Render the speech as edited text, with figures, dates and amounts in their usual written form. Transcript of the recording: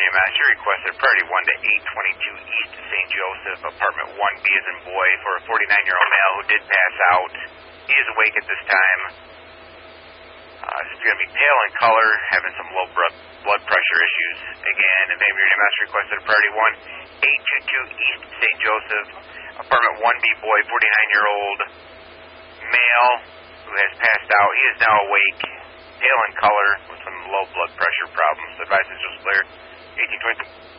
Master requested priority 1 to 822 East St. Joseph, apartment 1B as in boy, for a 49-year-old male who did pass out. He is awake at this time. He's going to be pale in color, having some low blood pressure issues. Again, the name of your Master requested priority 1, 822 East St. Joseph, apartment 1B boy, 49-year-old male who has passed out. He is now awake, pale in color, with some low blood pressure problems. Advice is just clear. 1820.